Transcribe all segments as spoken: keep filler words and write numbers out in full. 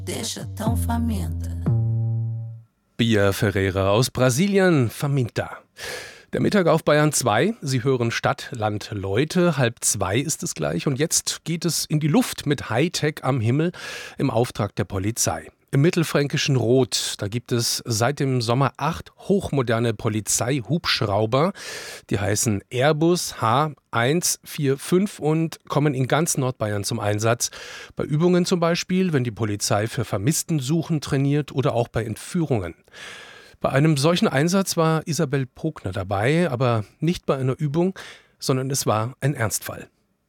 deixa tão faminta. Bia Ferreira aus Brasilien, Faminta. Der Mittag auf Bayern zwei. Sie hören Stadt, Land, Leute. Halb zwei ist es gleich. Und jetzt geht es in die Luft mit Hightech am Himmel im Auftrag der Polizei. Im mittelfränkischen Roth, da gibt es seit dem Sommer acht hochmoderne Polizeihubschrauber. Die heißen Airbus H eins vier fünf und kommen in ganz Nordbayern zum Einsatz. Bei Übungen zum Beispiel, wenn die Polizei für Vermisstensuchen trainiert oder auch bei Entführungen. Bei einem solchen Einsatz war Isabel Pogner dabei, aber nicht bei einer Übung, sondern es war ein Ernstfall.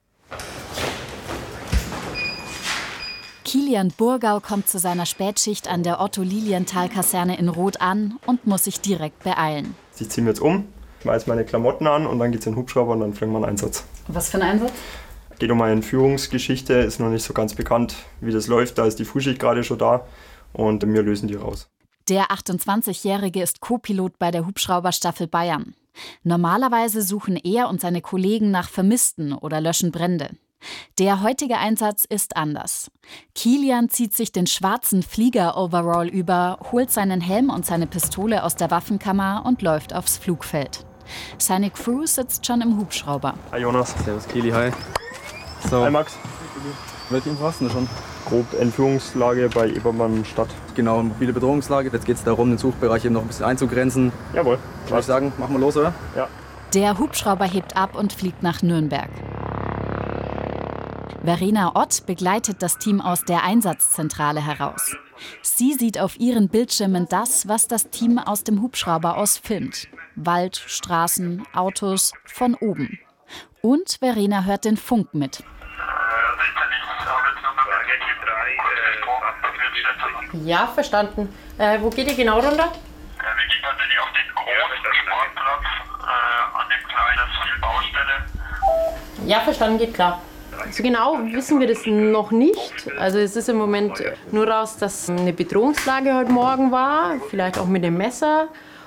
Kilian Burgau kommt zu seiner Spätschicht an der Otto-Lilienthal-Kaserne in Roth an und muss sich direkt beeilen. Ich ziehe mir jetzt um, schmeiße meine Klamotten an und dann geht's in den Hubschrauber und dann fliegen wir einen Einsatz. Was für ein Einsatz? Geht um eine Entführungsgeschichte, ist noch nicht so ganz bekannt, wie das läuft. Da ist die Frühschicht gerade schon da und wir lösen die raus. Der achtundzwanzigjährige ist Co-Pilot bei der Hubschrauberstaffel Bayern. Normalerweise suchen er und seine Kollegen nach Vermissten oder löschen Brände. Der heutige Einsatz ist anders. Kilian zieht sich den schwarzen Flieger-Overall über, holt seinen Helm und seine Pistole aus der Waffenkammer und läuft aufs Flugfeld. Seine Crew sitzt schon im Hubschrauber. Hi Jonas. Servus Kili, hi. So. Hi Max. Welche Info hast du schon? Grob Entführungslage bei Ebermann-Stadt. Genau, mobile Bedrohungslage. Jetzt geht es darum, den Suchbereich eben noch ein bisschen einzugrenzen. Jawohl. Würde ich sagen, machen wir los, oder? Ja. Der Hubschrauber hebt ab und fliegt nach Nürnberg. Verena Ott begleitet das Team aus der Einsatzzentrale heraus. Sie sieht auf ihren Bildschirmen das, was das Team aus dem Hubschrauber aus filmt. Wald, Straßen, Autos, von oben. Und Verena hört den Funk mit. Ja, verstanden. Äh, wo geht ihr genau runter? Wir gehen tatsächlich auf den großen Sportplatz äh, an dem kleinen Baustelle. Ja, verstanden, geht klar. So genau wissen wir das noch nicht. Also es ist im Moment nur raus, dass eine Bedrohungslage heute Morgen war, vielleicht auch mit dem Messer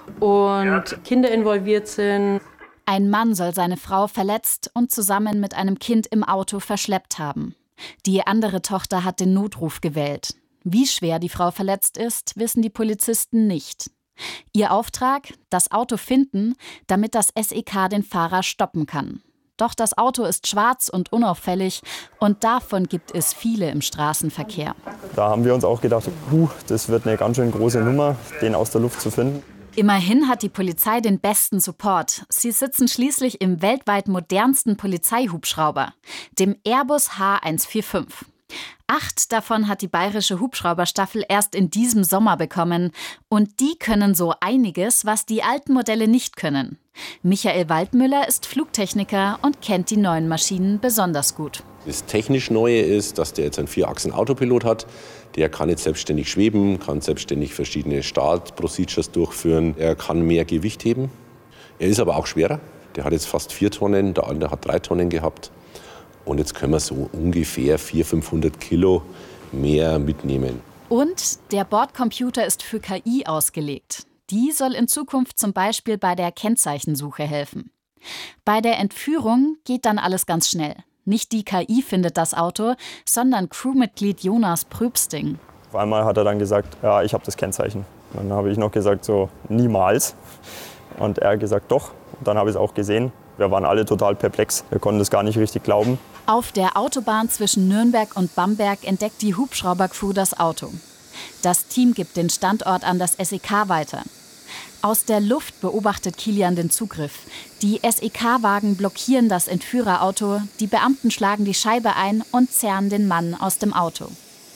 und Kinder involviert sind. Ein Mann soll seine Frau verletzt und zusammen mit einem Kind im Auto verschleppt haben. Die andere Tochter hat den Notruf gewählt. Wie schwer die Frau verletzt ist, wissen die Polizisten nicht. Ihr Auftrag: das Auto finden, damit das S E K den Fahrer stoppen kann. Doch das Auto ist schwarz und unauffällig und davon gibt es viele im Straßenverkehr. Da haben wir uns auch gedacht, puh, das wird eine ganz schön große Nummer, den aus der Luft zu finden. Immerhin hat die Polizei den besten Support. Sie sitzen schließlich im weltweit modernsten Polizeihubschrauber, dem Airbus H eins vier fünf. Acht davon hat die bayerische Hubschrauberstaffel erst in diesem Sommer bekommen. Und die können so einiges, was die alten Modelle nicht können. Michael Waldmüller ist Flugtechniker und kennt die neuen Maschinen besonders gut. Das technisch Neue ist, dass der jetzt einen Vier-Achsen-Autopilot hat. Der kann jetzt selbstständig schweben, kann selbstständig verschiedene Start-Procedures durchführen. Er kann mehr Gewicht heben. Er ist aber auch schwerer. Der hat jetzt fast vier Tonnen, der andere hat drei Tonnen gehabt. Und jetzt können wir so ungefähr vierhundert, fünfhundert Kilo mehr mitnehmen. Und der Bordcomputer ist für K I ausgelegt. Die soll in Zukunft zum Beispiel bei der Kennzeichensuche helfen. Bei der Entführung geht dann alles ganz schnell. Nicht die K I findet das Auto, sondern Crewmitglied Jonas Pröbsting. Auf einmal hat er dann gesagt, ja, ich habe das Kennzeichen. Dann habe ich noch gesagt, so, niemals. Und er hat gesagt, doch. Und dann habe ich es auch gesehen. Wir waren alle total perplex. Wir konnten das gar nicht richtig glauben. Auf der Autobahn zwischen Nürnberg und Bamberg entdeckt die Hubschraubercrew das Auto. Das Team gibt den Standort an das S E K weiter. Aus der Luft beobachtet Kilian den Zugriff. Die S E K-Wagen blockieren das Entführerauto, die Beamten schlagen die Scheibe ein und zerren den Mann aus dem Auto.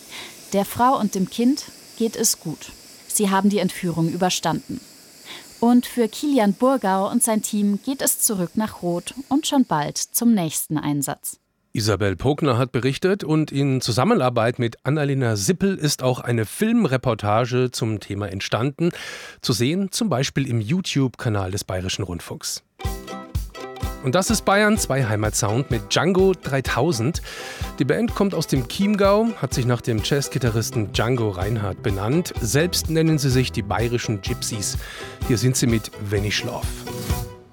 Der Frau und dem Kind geht es gut. Sie haben die Entführung überstanden. Und für Kilian Burgau und sein Team geht es zurück nach Roth und schon bald zum nächsten Einsatz. Isabel Pogner hat berichtet und in Zusammenarbeit mit Annalena Sippel ist auch eine Filmreportage zum Thema entstanden. Zu sehen zum Beispiel im YouTube-Kanal des Bayerischen Rundfunks. Und das ist Bayern zwei Heimatsound mit Django dreitausend. Die Band kommt aus dem Chiemgau, hat sich nach dem Jazzgitarristen Django Reinhardt benannt. Selbst nennen sie sich die bayerischen Gypsies. Hier sind sie mit Wenn ich schlaf.